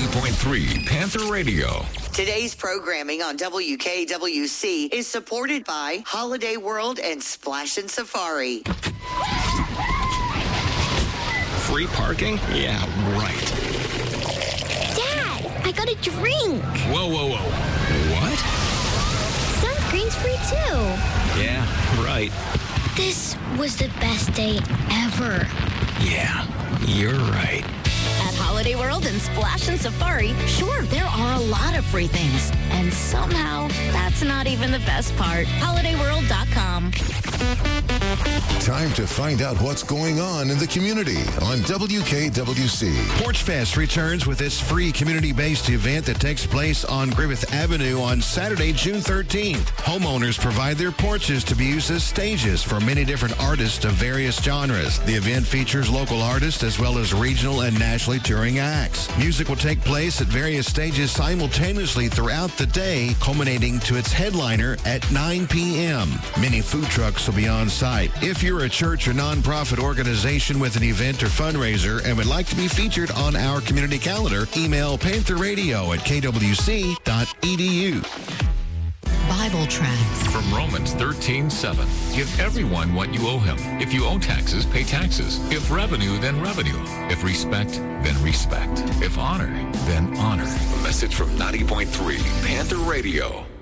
90.3 Panther Radio. Today's programming on WKWC is supported by Holiday World and Splash and Safari. Free parking? Yeah, right. Dad, I got a drink. Whoa. What? Sunscreen's free too. Yeah, right. This was the best day ever. Yeah, you're right. At Holiday World and Splash and Safari, sure, there are a lot of free things. And somehow, that's not even the best part. HolidayWorld.com. Time to find out what's going on in the community on WKWC. Porch Fest returns with its free community-based event that takes place on Griffith Avenue on Saturday, June 13th. Homeowners provide their porches to be used as stages for many different artists of various genres. The event features local artists as well as regional and nationally touring acts. Music will take place at various stages simultaneously throughout the day, culminating to its headliner at 9 p.m. Many food trucks will be on site. If you're a church or nonprofit organization with an event or fundraiser and would like to be featured on our community calendar, email pantherradio@kwc.edu. Bible tracts. From Romans 13:7. Give everyone what you owe him. If you owe taxes, pay taxes. If revenue, then revenue. If respect, then respect. If honor, then honor. A message from 90.3 Panther Radio.